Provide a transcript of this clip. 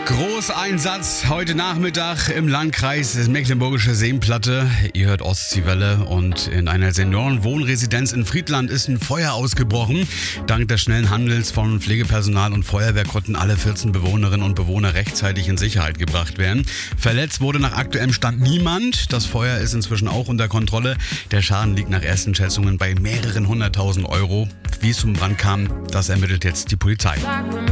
Großeinsatz heute Nachmittag im Landkreis Mecklenburgische Seenplatte. Ihr hört Ostseewelle und in einer Seniorenwohnresidenz in Friedland ist ein Feuer ausgebrochen. Dank des schnellen Handels von Pflegepersonal und Feuerwehr konnten alle 14 Bewohnerinnen und Bewohner rechtzeitig in Sicherheit gebracht werden. Verletzt wurde nach aktuellem Stand niemand. Das Feuer ist inzwischen auch unter Kontrolle. Der Schaden liegt nach ersten Schätzungen bei mehreren 100.000 Euro. Wie es zum Brand kam, das ermittelt jetzt die Polizei.